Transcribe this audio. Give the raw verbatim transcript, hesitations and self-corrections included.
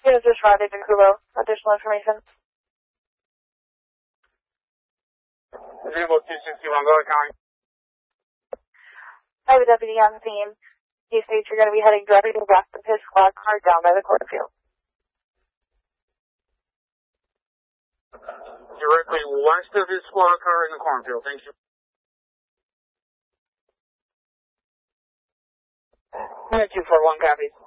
It was just Rodney DeCulo. Additional information. Zero two sixty-one, go ahead, County. I have a deputy on scene. He states you're going to be heading directly west of his squad car down by the cornfield. Directly west of his squad car in the cornfield. Thank you. two four one, copy.